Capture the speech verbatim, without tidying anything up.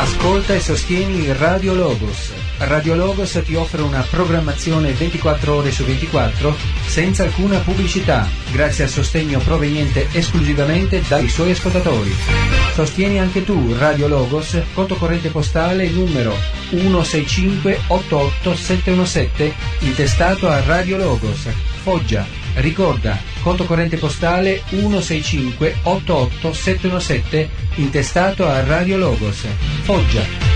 Ascolta e sostieni Radio Logos. Radio Logos ti offre una programmazione ventiquattro ore su ventiquattro senza alcuna pubblicità, grazie al sostegno proveniente esclusivamente dai suoi ascoltatori. Sostieni anche tu Radio Logos, conto corrente postale numero uno sei cinque otto otto sette uno sette, intestato a Radio Logos, Foggia. Ricorda, conto corrente postale uno sei cinque otto otto sette uno sette, intestato a Radio Logos, Foggia.